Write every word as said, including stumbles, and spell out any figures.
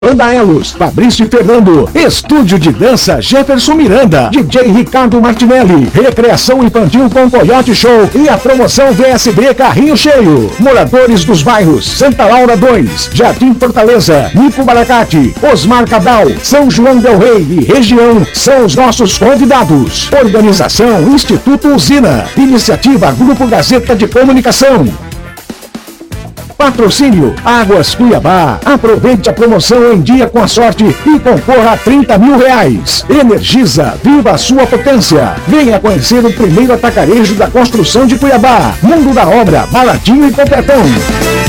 Banda Elos, Fabrício e Fernando, Estúdio de Dança Jefferson Miranda, D J Ricardo Martinelli, Recreação Infantil com Coyote Show e a promoção V S B Carrinho Cheio. Moradores dos bairros Santa Laura dois, Jardim Fortaleza, Nico Baracate, Osmar Cabral, São João del Rei e região são os nossos convidados. Organização Instituto Usina, Iniciativa Grupo Gazeta de Comunicação. Patrocínio Águas Cuiabá. Aproveite a promoção em dia com a sorte e concorra a trinta mil reais. Energisa, viva a sua potência. Venha conhecer o primeiro atacarejo da construção de Cuiabá. Mundo da Obra, Baratinho e Completão.